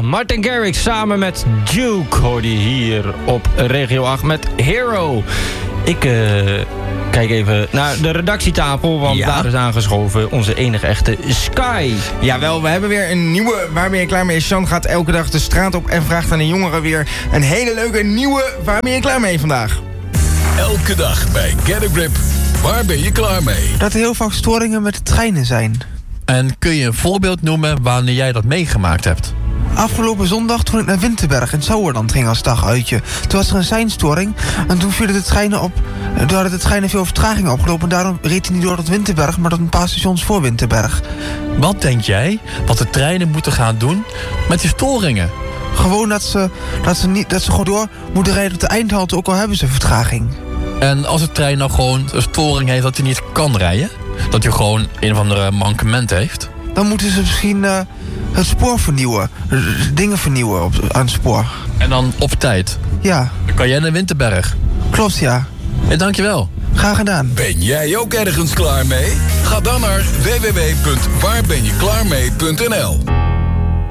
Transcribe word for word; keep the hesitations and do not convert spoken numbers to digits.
Martin Garrix samen met Duke hoorde je hier op Regio acht met Hero. Ik uh, kijk even naar de redactietafel, want ja. daar is aangeschoven onze enige echte Sky. Jawel, we hebben weer een nieuwe Waar ben je klaar mee? Sean gaat elke dag de straat op en vraagt aan de jongeren weer een hele leuke nieuwe Waar ben je klaar mee vandaag? Elke dag bij Get a Grip. Waar ben je klaar mee? Dat er heel vaak storingen met de treinen zijn. En kun je een voorbeeld noemen wanneer jij dat meegemaakt hebt? Afgelopen zondag toen ik naar Winterberg in Zouwerland ging als daguitje. Toen was er een seinstoring en toen vielen de treinen op. Daar hadden de treinen veel vertraging opgelopen. En daarom reed hij niet door tot Winterberg, maar tot een paar stations voor Winterberg. Wat denk jij wat de treinen moeten gaan doen met die storingen? Gewoon dat ze, dat ze, niet, dat ze gewoon door moeten rijden tot de eindhalte, ook al hebben ze vertraging. En als de trein nou gewoon een storing heeft dat hij niet kan rijden? Dat hij gewoon een of andere mankement heeft? Dan moeten ze misschien uh, het spoor vernieuwen. Dingen vernieuwen op, aan het spoor. En dan op tijd? Ja. Dan kan jij naar Winterberg? Klopt, ja. Hey, dankjewel. Graag gedaan. Ben jij ook ergens klaar mee? Ga dan naar w w w punt waar ben je klaar mee punt n l.